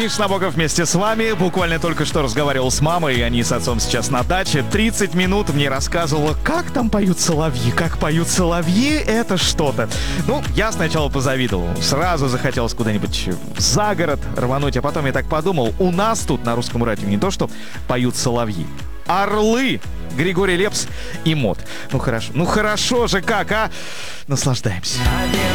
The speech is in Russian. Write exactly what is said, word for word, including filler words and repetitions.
Миш Набоков вместе с вами. Буквально только что разговаривал с мамой, и они с отцом сейчас на даче. тридцать минут мне рассказывала, как там поют соловьи. Как поют соловьи, это что-то. Ну, я сначала позавидовал. Сразу захотелось куда-нибудь за город рвануть, а потом я так подумал, у нас тут на русском радио не то, что поют соловьи. Орлы! Григорий Лепс и Мот. Ну хорошо, ну хорошо же как, а? Наслаждаемся.